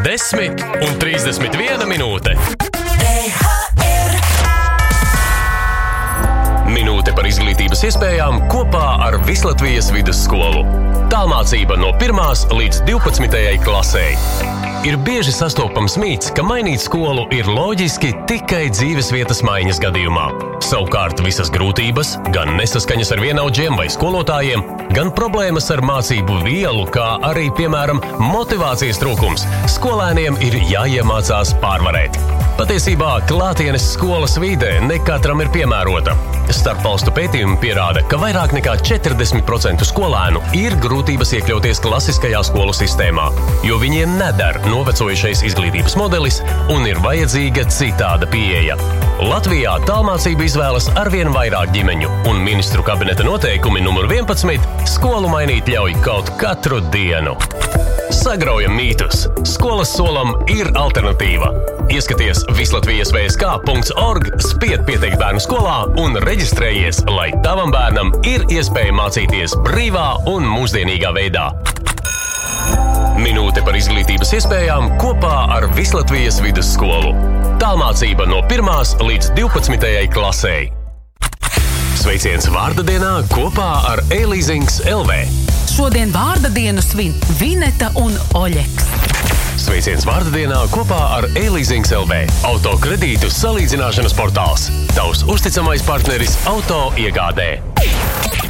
10:31 minūte. Minūte par izglītības iespējām kopā ar Vislatvijas vidusskolu. Tālmācība no 1. līdz 12. klasei. Ir bieži sastopams mīts, ka mainīt skolu ir loģiski tikai dzīvesvietas maiņas gadījumā. Savukārt visas grūtības, gan nesaskaņas ar vienaudžiem vai skolotājiem, gan problēmas ar mācību vielu, kā arī, piemēram, motivācijas trūkums, skolēniem ir jāiemācās pārvarēt. Patiesībā klātienes skolas vide ne katram ir piemērota. Starpvalstu pētījumi pierāda, ka vairāk nekā 40% skolēnu ir grūtības iekļauties klasiskajā skolu sistēmā, jo viņiem neder novecojušais izglītības modelis un ir vajadzīga citāda pieeja. Latvijā tālmācību izvēlas arvien vairāk ģimeņu, un ministru kabineta noteikumi numur 11 skolu mainīt ļauj kaut katru dienu. Sagraujam mītus. Skolas solam ir alternatīva. Ieskaties vislatviasvsk.org, spied pieteikt bērnu skolā un reģistrējies, lai tavam bērnam ir iespēja mācīties brīvā un mūsdienīgā veidā. Minūte par izglītības iespējām kopā ar Vislatvijas vidusskolu. Tālmācība no 1. līdz 12. klasei. Sveiciens vārda dienā kopā ar E-Leasings LV. Šodien vārda dienu svin Vineta un Oļeks. Sveiciens vārda dienā kopā ar E-Leasings LV. Autokredītu salīdzināšanas portāls. Tavs uzticamais partneris auto iegādē.